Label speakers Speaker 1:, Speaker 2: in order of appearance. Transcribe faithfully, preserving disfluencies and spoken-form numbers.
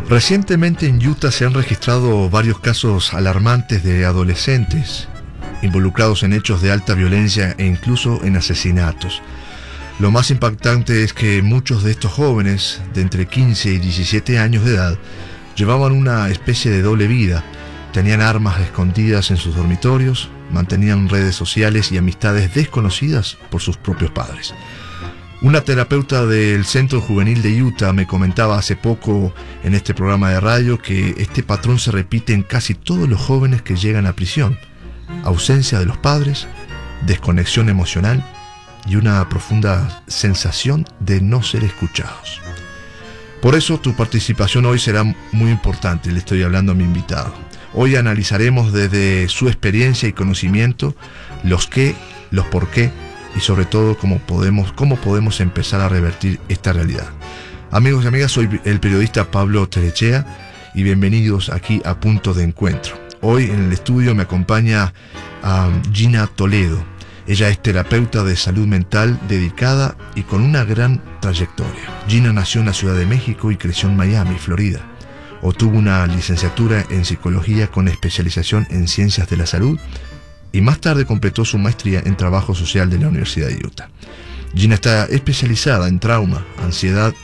Speaker 1: Recientemente en Utah se han registrado varios casos alarmantes de adolescentes involucrados en hechos de alta violencia e incluso en asesinatos. Lo más impactante es que muchos de estos jóvenes, de entre quince y diecisiete años de edad, llevaban una especie de doble vida. Tenían armas escondidas en sus dormitorios, mantenían redes sociales y amistades desconocidas por sus propios padres. Una terapeuta del Centro Juvenil de Utah me comentaba hace poco en este programa de radio que este patrón se repite en casi todos los jóvenes que llegan a prisión. Ausencia de los padres, desconexión emocional y una profunda sensación de no ser escuchados. Por eso tu participación hoy será muy importante, le estoy hablando a mi invitado. Hoy analizaremos desde su experiencia y conocimiento los qué, los por qué y sobre todo cómo podemos, cómo podemos empezar a revertir esta realidad. Amigos y amigas, soy el periodista Pablo Terechea y bienvenidos aquí a Punto de Encuentro. Hoy en el estudio me acompaña a Gina Toledo. Ella es terapeuta de salud mental dedicada y con una gran trayectoria. Gina nació en la Ciudad de México y creció en Miami, Florida. Obtuvo una licenciatura en psicología con especialización en ciencias de la salud y más tarde completó su maestría en trabajo social de la Universidad de Utah. Gina está especializada en trauma, ansiedad